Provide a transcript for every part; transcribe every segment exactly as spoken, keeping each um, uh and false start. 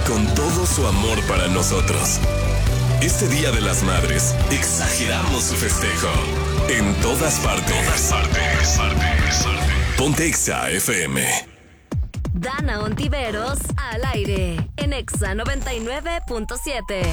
con todo su amor para nosotros. Este Día de las Madres, exageramos su festejo. En todas partes. Todas partes, partes, partes. Ponte Exa F M. Dana Ontiveros al aire en Exa noventa y nueve punto siete.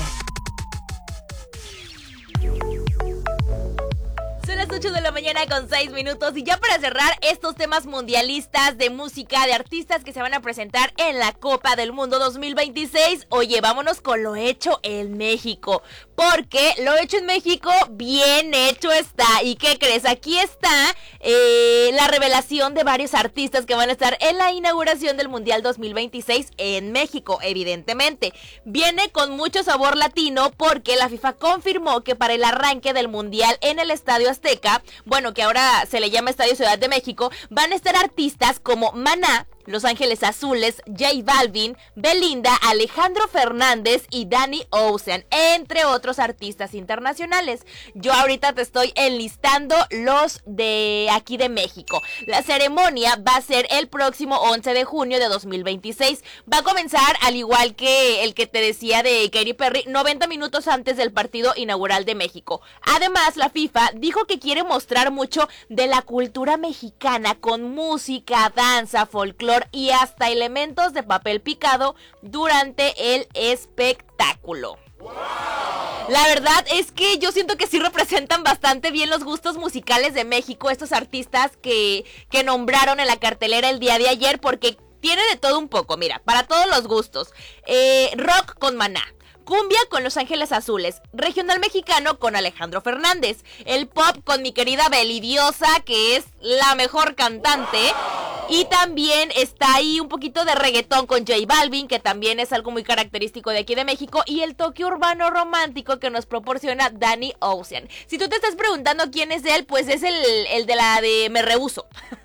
Son las ocho de la mañana con seis minutos y ya para cerrar estos temas mundialistas de música, de artistas que se van a presentar en la Copa del Mundo dos mil veintiséis, oye, vámonos con lo hecho en México, porque lo hecho en México bien hecho está. ¿Y qué crees? Aquí está eh, la revelación de varios artistas que van a estar en la inauguración del Mundial dos mil veintiséis en México, evidentemente. Viene con mucho sabor latino porque la FIFA confirmó que para el arranque del Mundial en el Estadio Azteca, bueno, que ahora se le llama Estadio Ciudad de México, van a estar artistas como Maná, Los Ángeles Azules, J Balvin, Belinda, Alejandro Fernández y Danny Ocean, entre otros artistas internacionales. Yo ahorita te estoy enlistando los de aquí de México. La ceremonia va a ser el próximo once de junio de dos mil veintiséis. Va a comenzar, al igual que el que te decía de Katy Perry, noventa minutos antes del partido inaugural de México. Además, la FIFA dijo que quiere mostrar mucho de la cultura mexicana con música, danza, folclore y hasta elementos de papel picado durante el espectáculo. ¡Wow! La verdad es que yo siento que sí representan bastante bien los gustos musicales de México estos artistas que, que nombraron en la cartelera el día de ayer, porque tiene de todo un poco, mira, para todos los gustos. Eh, rock con Maná, cumbia con Los Ángeles Azules, regional mexicano con Alejandro Fernández, el pop con mi querida Beli Diosa, que es la mejor cantante, y también está ahí un poquito de reggaetón con J Balvin, que también es algo muy característico de aquí de México, y el toque urbano romántico que nos proporciona Danny Ocean. Si tú te estás preguntando quién es él, pues es el, el de la de Me Rehuso.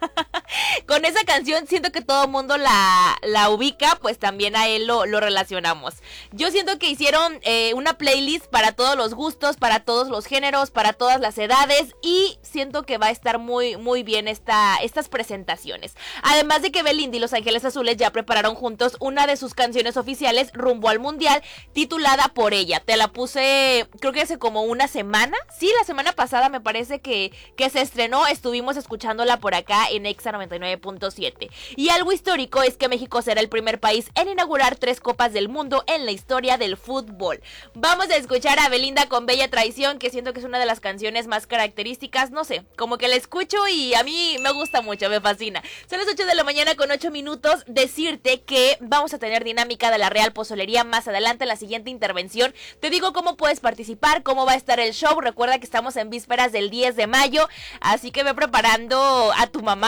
Con esa canción siento que todo el mundo la, la ubica, pues también a él lo, lo relacionamos. Yo siento que hicieron eh, una playlist para todos los gustos, para todos los géneros, para todas las edades, y siento que va a estar muy, muy bien esta, estas presentaciones. Además de que Belinda y Los Ángeles Azules ya prepararon juntos una de sus canciones oficiales rumbo al Mundial, titulada Por Ella. Te la puse, creo que hace como una semana. Sí, la semana pasada me parece que, que se estrenó. Estuvimos escuchándola por acá en Exa noventa y nueve punto siete. Y algo histórico es que México será el primer país en inaugurar tres Copas del Mundo en la historia del fútbol. Vamos a escuchar a Belinda con Bella Traición, que siento que es una de las canciones más características. No sé, como que la escucho y a mí me gusta mucho, me fascina. Son las ocho de la mañana con ocho minutos. Decirte que vamos a tener dinámica de la Real Pozolería más adelante en la siguiente intervención. Te digo cómo puedes participar, cómo va a estar el show. Recuerda que estamos en vísperas del diez de mayo, así que ve preparando a tu mamá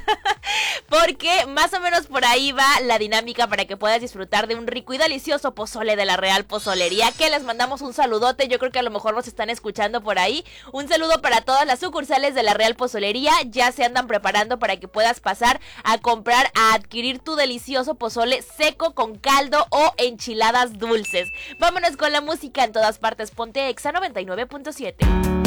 porque más o menos por ahí va la dinámica para que puedas disfrutar de un rico y delicioso pozole de la Real Pozolería, que les mandamos un saludote. Yo creo que a lo mejor nos están escuchando por ahí. Un saludo para todas las sucursales de la Real Pozolería. Ya se andan preparando para que puedas pasar a comprar, a adquirir tu delicioso pozole seco con caldo o enchiladas dulces. Vámonos con la música en todas partes. Ponte Exa noventa y nueve punto siete.